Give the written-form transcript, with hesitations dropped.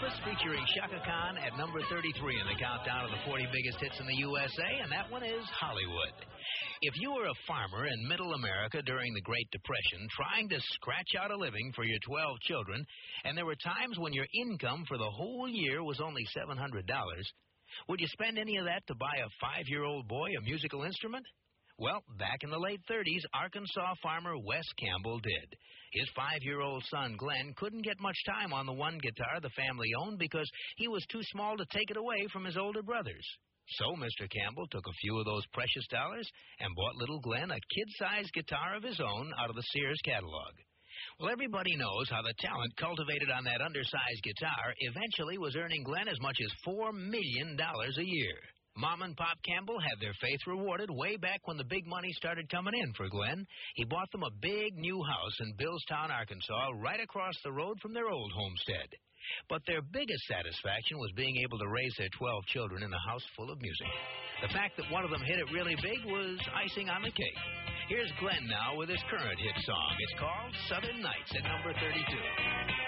Elvis featuring Shaka Khan at number 33 in the countdown of the 40 biggest hits in the USA, and that one is Hollywood. If you were a farmer in Middle America during the Great Depression trying to scratch out a living for your 12 children, and there were times when your income for the whole year was only $700, would you spend any of that to buy a 5-year-old boy a musical instrument? Well, back in the late 30s, Arkansas farmer Wes Campbell did. His 5-year-old son, Glenn, couldn't get much time on the one guitar the family owned because he was too small to take it away from his older brothers. So Mr. Campbell took a few of those precious dollars and bought little Glenn a kid-sized guitar of his own out of the Sears catalog. Well, everybody knows how the talent cultivated on that undersized guitar eventually was earning Glenn as much as $4 million a year. Mom and Pop Campbell had their faith rewarded way back when the big money started coming in for Glenn. He bought them a big new house in Billstown, Arkansas, right across the road from their old homestead. But their biggest satisfaction was being able to raise their 12 children in a house full of music. The fact that one of them hit it really big was icing on the cake. Here's Glenn now with his current hit song. It's called Southern Nights at number 32.